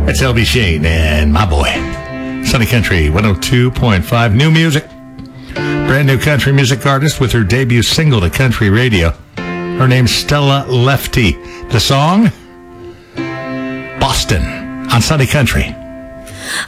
That's LB Shane and my boy. Sunny Country 102.5. New music. Brand new country music artist with her debut single to country radio. Her name's Stella Lefty. The song, Boston, on Sunny Country